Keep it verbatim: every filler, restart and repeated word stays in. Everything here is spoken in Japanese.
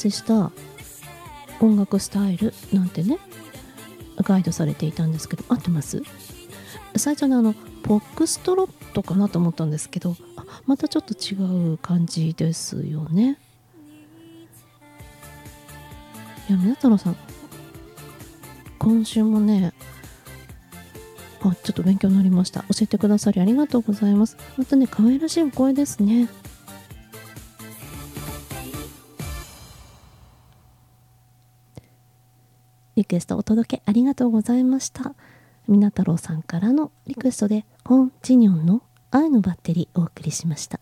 スした音楽スタイルなんてねガイドされていたんですけど、合ってます？最初にあのポックストロットかなと思ったんですけど、あ、またちょっと違う感じですよね。いや、皆太郎さん、今週もね、あ、ちょっと勉強になりました。教えてくださりありがとうございます。またね、可愛らしいお声ですね。リクエストお届けありがとうございました。みな太郎さんからのリクエストでコンチニョンの愛のバッテリーお送りしました。